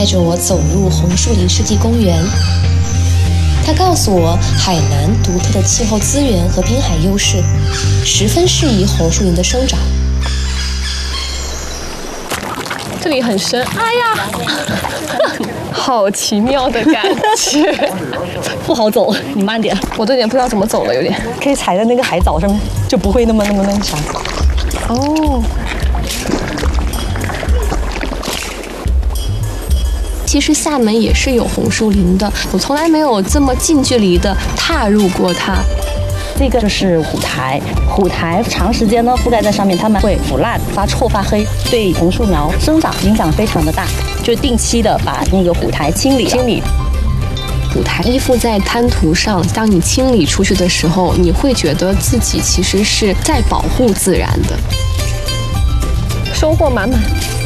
带着我走入红树林湿地公园。他告诉我，海南独特的气候资源和滨海优势，十分适宜红树林的生长。 这里很深，哎呀，好奇妙的感觉， 不好走，你慢点。 我都有点不知道怎么走了，有点。 可以踩在那个海藻上面，就不会那么啥。 哦。其实厦门也是有红树林的，我从来没有这么近距离的踏入过它。 这个就是虎苔，虎苔长时间呢覆盖在上面，它们会腐烂、发臭、发黑，对红树苗生长影响非常的大。就定期的把那个虎苔清理。虎苔依附在滩涂上，当你清理出去的时候，你会觉得自己其实是在保护自然的，收获满满。